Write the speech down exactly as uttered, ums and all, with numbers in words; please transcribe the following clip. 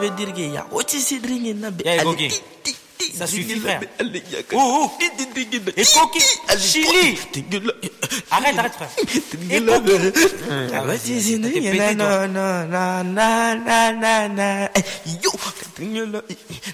veut dire qu'il y a aussi dringé na be. Yeah, Gogi. Ça suffit, frère. Oh, oh. Et Koki, Chili. Arrête, arrête, frère. Et Koki. Ah ouais, c'est dringé na na na na na na na. Yo,